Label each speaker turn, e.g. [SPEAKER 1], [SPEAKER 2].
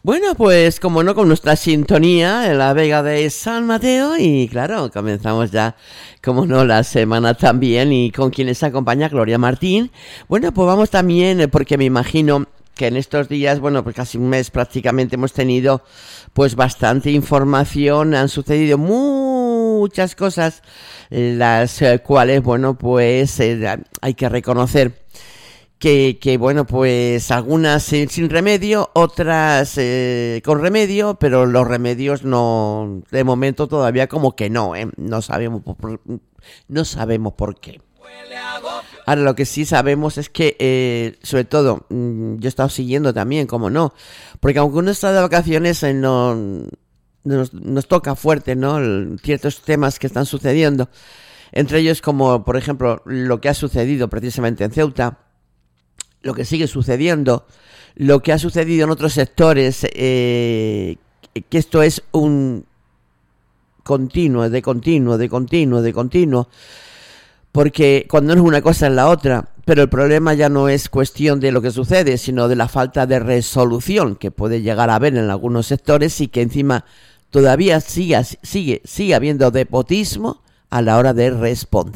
[SPEAKER 1] Bueno, pues como no, con nuestra sintonía en la Vega de San Mateo y claro, comenzamos ya, como no, la semana también y con quienes acompaña Gloria Martín. Bueno, pues vamos también, porque me imagino que en estos días, bueno, pues casi un mes prácticamente hemos tenido pues bastante información, han sucedido muchas cosas, las cuales, bueno, pues hay que reconocer que bueno, pues algunas sin remedio, otras con remedio, pero los remedios no, de momento todavía como que no, no sabemos no sabemos por qué. Ahora lo que sí sabemos es que, sobre todo, yo he estado siguiendo también, como no, porque aunque uno está de vacaciones, nos toca fuerte, ¿no? Ciertos temas que están sucediendo, entre ellos como, por ejemplo, lo que ha sucedido precisamente en Ceuta, lo que sigue sucediendo, lo que ha sucedido en otros sectores, que esto es un continuo, porque cuando no es una cosa es la otra, pero el problema ya no es cuestión de lo que sucede, sino de la falta de resolución que puede llegar a haber en algunos sectores y que encima todavía sigue habiendo despotismo a la hora de responder.